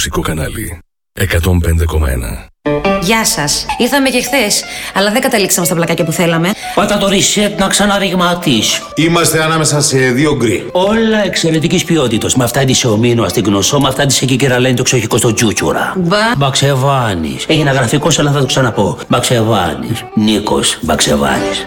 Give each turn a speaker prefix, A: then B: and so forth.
A: μουσικό κανάλι 105,1.
B: Γεια σας. Ήρθαμε και χθες, αλλά δεν καταλήξαμε στα πλακάκια που θέλαμε.
C: Πάτα το reset να ξαναρριγματίσει.
D: Είμαστε ανάμεσα σε δύο γκρι.
C: Όλα εξαιρετικής ποιότητας. Με αυτά της ομίνου στην γνωσό, με αυτά της εκεί κεραλένει το εξοχικό στο τζούτσουρα. Μπαξεβάνης. Έγινε γραφικός, αλλά θα το ξαναπώ. Μπαξεβάνης. Νίκος Μπαξεβάνης.